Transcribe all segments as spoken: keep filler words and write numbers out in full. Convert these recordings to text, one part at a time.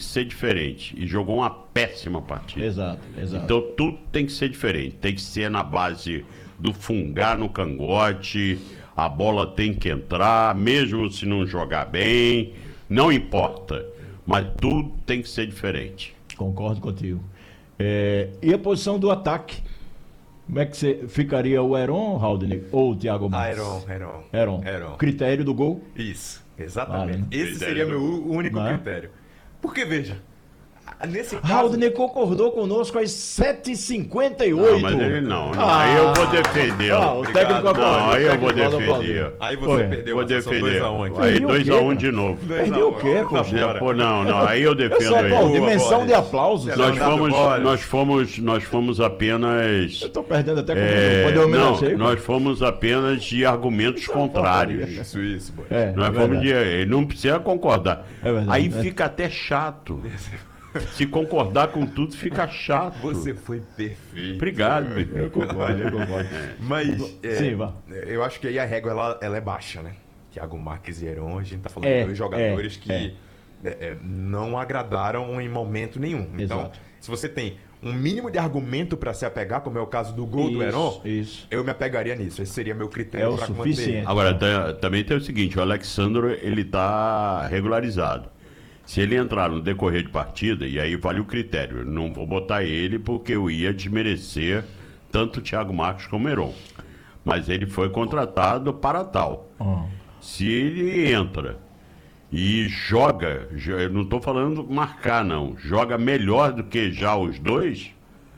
ser diferente. E jogou uma péssima partida. Exato, exato. Então tudo tem que ser diferente. Tem que ser na base do fungar no cangote, a bola tem que entrar, mesmo se não jogar bem, não importa. Mas tudo tem que ser diferente. Concordo contigo. É, e a posição do ataque? Como é que você ficaria o Heron, Haldner, ou o Thiago Marques? Heron, Heron. Heron. Heron. Critério do gol? Isso, exatamente. Vale, né? Esse seria meu único Não é? critério. Porque, veja, nesse caso... Haldner concordou conosco às sete e cinquenta e oito. Não, mas ele não. não. Ah. aí eu vou defender. Ah, o técnico Obrigado. aplaudiu, Não, aí o eu vou técnico aplaudiu. defender. Aí você Foi. perdeu, Vou mas são defender. dois a um aqui. Aí Perdeu o dois quê, a um cara? de novo. Perdeu o quê, poxa? Já, pô, não, não. Aí eu Eu defendo só aplaudo, ele. Boa, dimensão Boris. de aplausos. Nós Nós Leonardo fomos, Boris. nós fomos, nós fomos apenas. Eu tô perdendo até é, quando eu me não, lancei. nós fomos apenas de argumentos contrários. Isso, isso, boy. É, Nós é fomos verdade. de, ele não precisa concordar. É verdade, Aí né? fica até chato. Se concordar com tudo, fica chato. Você foi perfeito. Obrigado. Eu concordo, eu concordo. Mas é, Sim, vá. eu acho que aí a régua ela, ela é baixa, né? Thiago Marques e Heron, a gente tá falando É, de dois jogadores é, que é. é, é, não agradaram em momento nenhum. Então, Exato. se você tem um mínimo de argumento para se apegar, como é o caso do gol do Isso, Heron, isso. eu me apegaria nisso. Esse seria meu É critério o para suficiente. Agora, tá- também tem o seguinte, o Alexandro, ele tá regularizado. Se ele entrar no decorrer de partida, e aí vale o critério, eu não vou botar ele porque eu ia desmerecer tanto o Thiago Marques como o Heron. Mas ele foi contratado para tal. Ah. Se ele entra e joga, jo- eu não estou falando marcar não, joga melhor do que já os dois,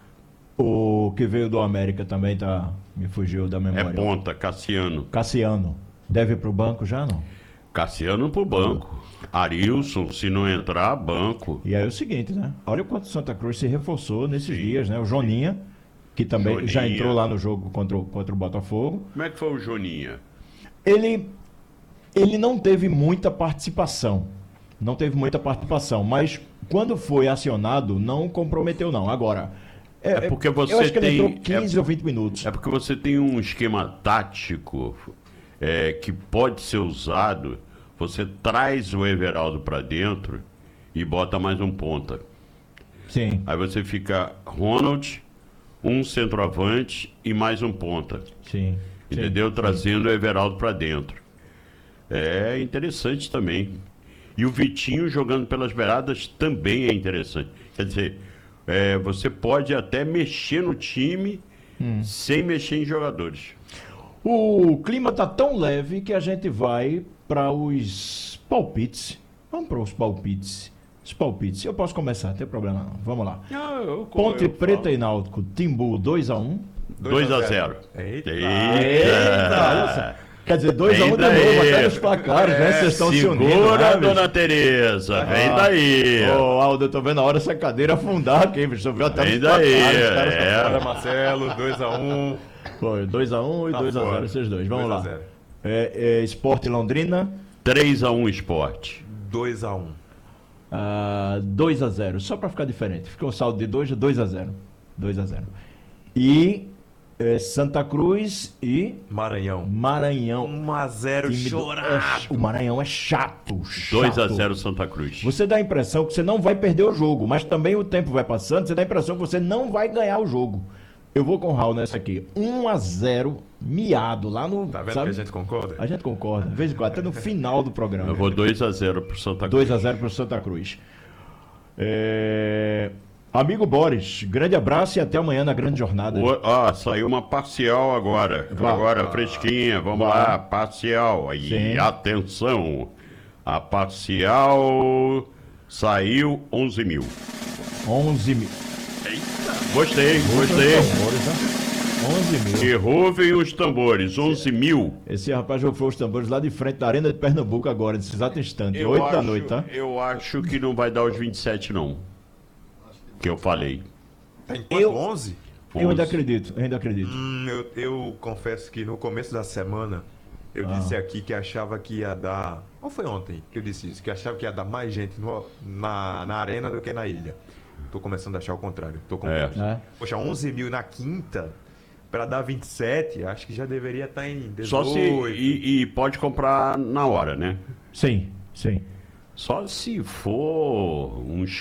O que veio do América também tá. Me fugiu da é memória. ponta, Cassiano. Cassiano. Deve ir pro banco já, não? Cassiano pro banco. Arilson, se não entrar, banco. E aí é o seguinte, né? Olha o quanto o Santa Cruz se reforçou nesses dias, né? O Joninha, que também Joninha. já entrou lá no jogo contra o, contra o Botafogo. Como é que foi o Joninha? Ele, ele não teve muita participação. Não teve muita participação, mas quando foi acionado, não comprometeu, não. Agora, é, É porque você eu acho que ele tem- entrou quinze ou vinte minutos. É porque você tem um esquema tático é, que pode ser usado. Você traz o Everaldo para dentro e bota mais um ponta. Sim, Aí você fica Ronald, um centroavante e mais um ponta. sim. Entendeu? Sim. Trazendo o Everaldo para dentro. É interessante também. E o Vitinho jogando pelas beiradas também é interessante. Quer dizer, é, você pode até mexer no time sem mexer em jogadores. O clima tá tão leve que a gente vai para os palpites. Vamos para os palpites. Os palpites. Eu posso começar, não tem problema não. Vamos lá. Ponte Preta e Náutico, Timbu dois a um. dois a zero. Eita. Eita! Quer dizer, dois a um de Vem novo, daí. até nos placares, né? Vocês estão se unindo. Segura, né, bicho? dona Tereza. Vem Ah. daí. Ô, Aldo, eu tô vendo a hora essa cadeira afundar aqui, bicho. Eu vi até Vem nos placares, daí, os caras é. tão Bora, Marcelo, dois a um. Foi dois a um e Tá dois a zero, fora. esses dois. Vamos dois a lá. zero. É, é, Sport Londrina, três a um Esporte. dois a um. ah, dois a zero. Só pra ficar diferente. Ficou um saldo de dois, dois a zero. dois a zero. E é, Santa Cruz e Maranhão. Maranhão. um a zero Time do- chorado. é, o Maranhão é chato, chato. dois a zero Santa Cruz. Você dá a impressão que você não vai perder o jogo, mas também o tempo vai passando, você dá a impressão que você não vai ganhar o jogo. Eu vou com o Raul nessa aqui. um a zero, miado, lá no... Tá vendo sabe? que a gente concorda? A gente concorda, de vez em quando, até no final do programa. Eu vou dois a zero pro Santa Cruz. dois a zero para o Santa Cruz. É, Amigo Boris, grande abraço e até amanhã na grande jornada. O- Ó, saiu uma parcial agora. Vá. Agora, fresquinha. Vamos Vá. lá, parcial. Aí, Sim. atenção. A parcial saiu onze mil. onze mil. Gostei, gostei. Tambores, né? onze mil. Que rufem os tambores, onze mil. Esse rapaz jogou os tambores lá de frente da Arena de Pernambuco agora, nesse exato instante. Eu oito da acho- noite, tá? Eu acho que não vai dar os vinte e sete, não. Que eu falei. Tá em quanto? Eu- onze? Eu ainda onze. acredito, eu ainda acredito. Hum, eu, eu confesso que no começo da semana eu Ah. disse aqui que achava que ia dar. Ou foi ontem que eu disse isso? Que achava que ia dar mais gente no- na, na arena do que na ilha. Tô começando a achar o contrário. Tô com É. É. Poxa, onze mil na quinta para dar vinte e sete, acho que já deveria estar em dezoito. Só se. E, e pode comprar na hora, né? Sim, sim. Só se for uns